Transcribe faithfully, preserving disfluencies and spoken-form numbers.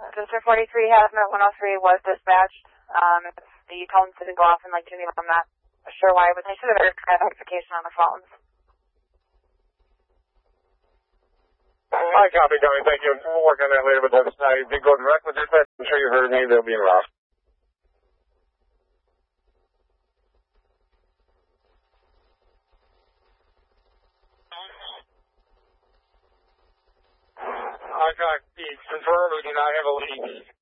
District forty-three, Hazmat one oh three was dispatched. Um, the tones didn't go off in like two minutes. I'm not sure why, but they should have had notification on the phones. I copy, Connie. Thank you. We'll work on that later, but that's, I did go direct with dispatch. I'm sure you heard me. They'll be in route. I copy. Confirm we do not have a lead.